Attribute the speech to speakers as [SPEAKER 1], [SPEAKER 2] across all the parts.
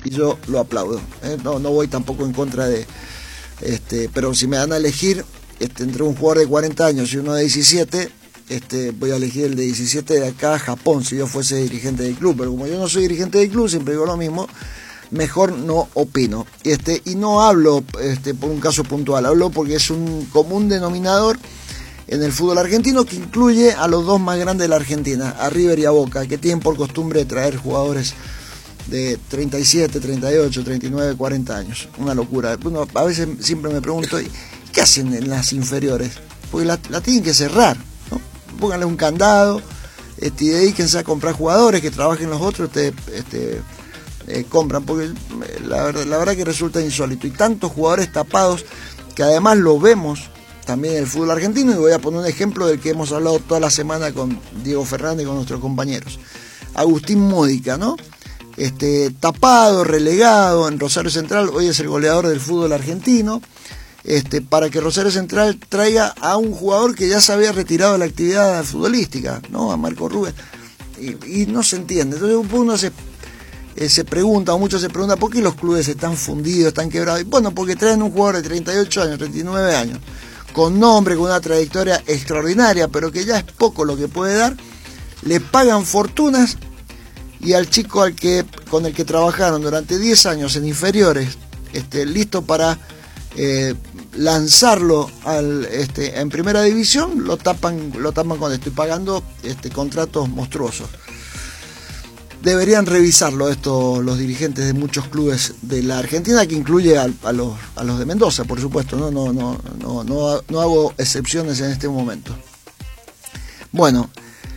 [SPEAKER 1] y yo lo aplaudo. No voy tampoco en contra de... pero si me dan a elegir entre un jugador de 40 años y uno de 17, voy a elegir el de 17 de acá a Japón, si yo fuese dirigente del club. Pero como yo no soy dirigente del club, siempre digo lo mismo, mejor no opino. Y no hablo por un caso puntual, hablo porque es un común denominador en el fútbol argentino que incluye a los dos más grandes de la Argentina, a River y a Boca, que tienen por costumbre traer jugadores de 37, 38, 39, 40 años. Una locura. Uno, a veces siempre me pregunto, ¿qué hacen en las inferiores? Porque la tienen que cerrar, ¿no? Pónganle un candado, y dedíquense a comprar jugadores, que trabajen los otros, compran, porque la verdad que resulta insólito. Y tantos jugadores tapados que además lo vemos también en el fútbol argentino, y voy a poner un ejemplo del que hemos hablado toda la semana con Diego Fernández y con nuestros compañeros. Agustín Módica, ¿no? Tapado, relegado en Rosario Central, hoy es el goleador del fútbol argentino, para que Rosario Central traiga a un jugador que ya se había retirado de la actividad futbolística, ¿no? A Marco Rubén, y no se entiende. Entonces uno se pregunta, o muchos se preguntan, ¿por qué los clubes están fundidos, están quebrados? Y bueno, porque traen un jugador de 38 años, 39 años, con nombre, con una trayectoria extraordinaria, pero que ya es poco lo que puede dar, le pagan fortunas, y al chico con el que trabajaron durante 10 años en inferiores, listo para lanzarlo en primera división, lo tapan con esto y pagando contratos monstruosos. Deberían revisarlo los dirigentes de muchos clubes de la Argentina, que incluye a los de Mendoza, por supuesto. No hago excepciones en este momento. Bueno,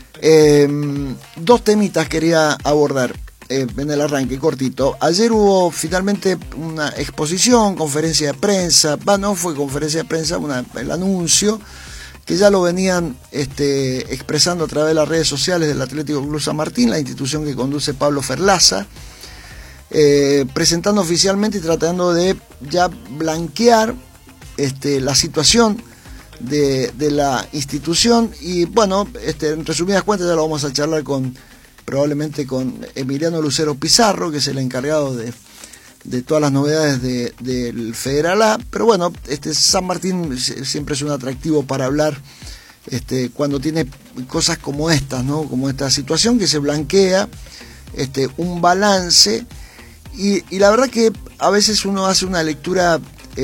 [SPEAKER 1] dos temitas quería abordar en el arranque, cortito. Ayer hubo finalmente una exposición, conferencia de prensa, no fue conferencia de prensa, el anuncio, que ya lo venían expresando a través de las redes sociales del Atlético Club San Martín, la institución que conduce Pablo Ferlaza, presentando oficialmente y tratando de ya blanquear la situación de la institución. Y bueno, en resumidas cuentas ya lo vamos a charlar probablemente con Emiliano Lucero Pizarro, que es el encargado de todas las novedades del Federal A. Pero bueno, San Martín siempre es un atractivo para hablar cuando tiene cosas como estas, ¿no? Como esta situación que se blanquea, un balance, y la verdad que a veces uno hace una lectura,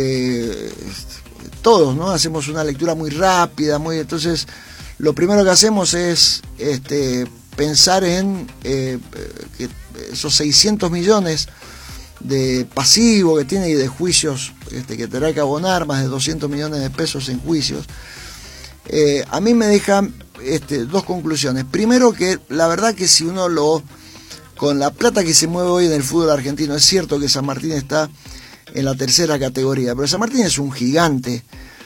[SPEAKER 1] todos, ¿no? Hacemos una lectura muy rápida, entonces lo primero que hacemos es pensar en que esos 600 millones de pasivo que tiene y de juicios que tendrá que abonar, más de 200 millones de pesos en juicios, a mí me dejan dos conclusiones. Primero, que la verdad que si uno con la plata que se mueve hoy en el fútbol argentino, es cierto que San Martín está en la tercera categoría, pero San Martín es un gigante.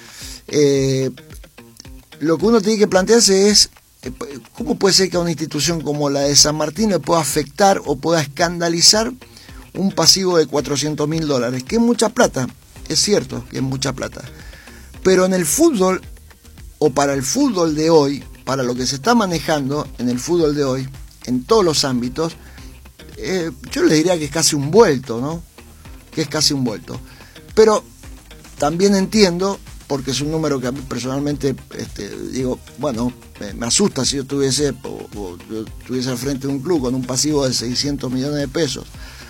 [SPEAKER 1] Lo que uno tiene que plantearse es ¿cómo puede ser que a una institución como la de San Martín le pueda afectar o pueda escandalizar un pasivo de $400.000, que es mucha plata? Es cierto que es mucha plata, pero en el fútbol, o para el fútbol de hoy, para lo que se está manejando en el fútbol de hoy, en todos los ámbitos, yo le diría que es casi un vuelto, ¿no? Que es casi un vuelto. Pero también entiendo, porque es un número que a mí personalmente digo, bueno, me asusta si yo estuviese al frente de un club con un pasivo de 600 millones de pesos,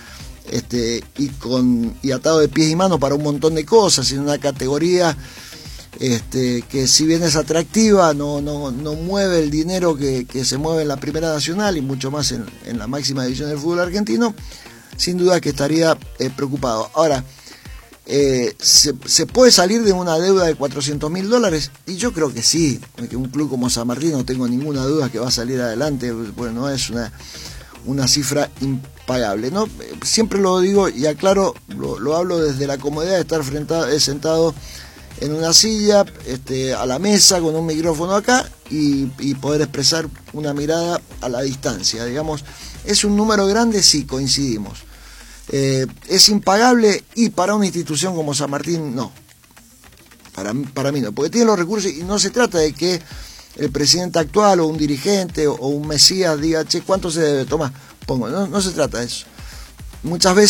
[SPEAKER 1] y atado de pies y manos para un montón de cosas, en una categoría que si bien es atractiva, no mueve el dinero que se mueve en la Primera Nacional y mucho más en la máxima división del fútbol argentino. Sin duda que estaría preocupado. Ahora, ¿se puede salir de una deuda de $400.000? Y yo creo que sí, que un club como San Martín, no tengo ninguna duda que va a salir adelante. Bueno, es una cifra impagable, ¿no? Siempre lo digo y aclaro, lo hablo desde la comodidad de estar sentado en una silla, a la mesa, con un micrófono acá, y poder expresar una mirada a la distancia. Digamos, ¿es un número grande? Sí, coincidimos. ¿Es impagable? Y para una institución como San Martín, no. Para mí no, porque tiene los recursos, y no se trata de que el presidente actual o un dirigente o un mesías diga, che, ¿cuánto se debe? Toma, pongo. No se trata de eso. Muchas veces